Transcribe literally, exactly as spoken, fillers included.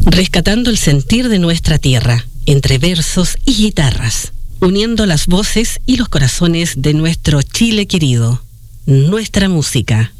rescatando el sentir de nuestra tierra, entre versos y guitarras, uniendo las voces y los corazones de nuestro Chile querido, nuestra música.